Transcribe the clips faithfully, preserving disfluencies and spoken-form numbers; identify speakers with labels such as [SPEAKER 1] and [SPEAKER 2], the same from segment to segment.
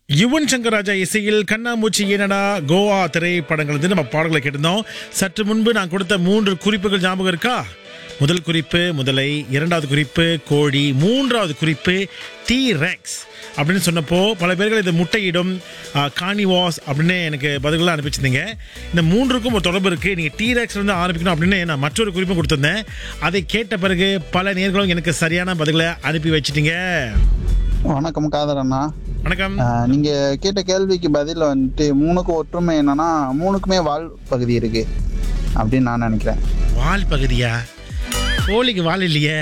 [SPEAKER 1] யுவன் சங்கர் ராஜா இசையில் கண்ணாமூச்சி ஏனடா கோவா திரைப்படங்கள் வந்து நம்ம பாடல்களை கேட்டிருந்தோம். சற்று முன்பு நான் கொடுத்த மூன்று குறிப்புகள் ஞாபகம் இருக்கா? முதல் குறிப்பு முதலை, இரண்டாவது குறிப்பு கோழி, மூன்றாவது குறிப்பு டீ ரெக்ஸ் அப்படின்னு சொன்னப்போ பல பேர்கள் இது முட்டையிடும் கானிவாஸ் அப்படின்னு எனக்கு பதில்களாக அனுப்பிச்சிருந்தீங்க. இந்த மூன்றுக்கும் ஒரு தொடர்பு இருக்குது, நீங்கள் டீ ரெக்ஸ் வந்து ஆரம்பிக்கணும் அப்படின்னு நான் மற்றொரு குறிப்பு கொடுத்துருந்தேன். அதை கேட்ட பிறகு பல நேர்களும் எனக்கு சரியான பதில்களை அனுப்பி வச்சிட்டீங்க.
[SPEAKER 2] வணக்கம் காதர் அண்ணா.
[SPEAKER 1] வணக்கம்.
[SPEAKER 2] ஆஹ் நீங்க கேட்ட கேள்விக்கு பதில் வந்துட்டு மூணுக்கும் ஒற்றுமை என்னன்னா மூணுக்குமே வால் பகுதி இருக்கு அப்படின்னு நான் நினைக்கிறேன்.
[SPEAKER 1] வால் பகுதியா? கோழிக்கு வால் இல்லையே.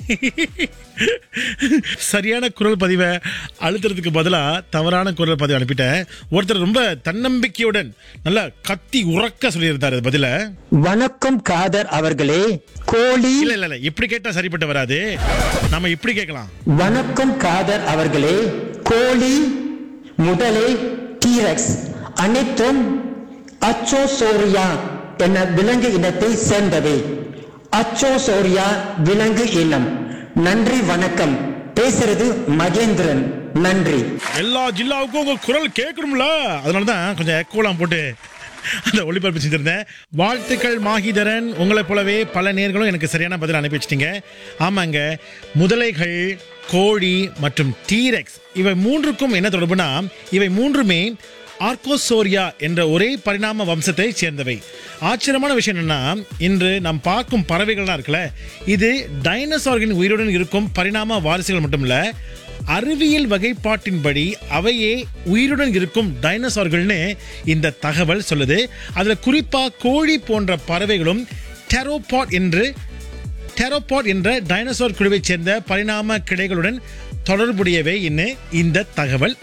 [SPEAKER 1] சரியான குரல் பதிவை அழுத்துறதுக்கு பதிலாக தவறான குரல் பதிவை அனுப்பிட்டேன். ஒருத்தர் ரொம்ப தன்னம்பிக்கையுடன் நல்லா கத்தி உறக்க சொல்லியிருந்தாரு பதில.
[SPEAKER 3] வணக்கம் காதர் அவர்களே, கோழி.
[SPEAKER 1] இல்ல இல்ல இல்ல இப்படி கேட்டா சரிப்பட்டு வராது, நம்ம இப்படி கேட்கலாம்.
[SPEAKER 3] வணக்கம் காதர் அவர்களே, கோழி, முதலை, டீரெக்ஸ் அனைத்தும் அச்சோசோரியா என விலங்கு இனத்தை சேர்ந்தவை. அச்சோசோரியா விலங்கு இனம். நன்றி, வணக்கம். பேசுறது மகேந்திரன். நன்றி.
[SPEAKER 1] எல்லா ஜில்லாவுக்கும் உங்க குரல் கேட்கணும்ல, அதனாலதான் கொஞ்சம் எக்கோலாம் போட்டு அந்த ஒளிபரப்பு செஞ்சிருந்தேன். வாழ்த்துக்கள் மாஹிதரன். உங்களை போலவே பல நேர்களும் எனக்கு சரியான பதில் அனுப்பி வச்சிட்டீங்க. ஆமாங்க, முதலைகள், கோழி மற்றும் டீரெக்ஸ் இவை மூன்றுக்கும் என்ன தொடர்புனா, இவை மூன்றுமே ஆர்கோசோரியா என்ற ஒரே பரிணாம வம்சத்தை சேர்ந்தவை. ஆச்சரியமான விஷயம் என்னன்னா, இன்று நாம் பார்க்கும் பறவைகள்லாம் இருக்குல்ல, இது டைனோசார்களின் உயிருடன் இருக்கும் பரிணாம வாரிசுகள் மட்டுமில்ல, அறிவியல் வகைப்பாட்டின்படி அவையே உயிருடன் இருக்கும் டைனோசார்கள்னு இந்த தகவல் சொல்லுது. அதில் குறிப்பாக கோழி போன்ற பறவைகளும் டெரோபாட் என்று டெரோபாட் என்ற டைனோசார் குழுவைச் சேர்ந்த பரிணாம கிடைகளுடன் தொடர்புடையவை என்ன இந்த தகவல்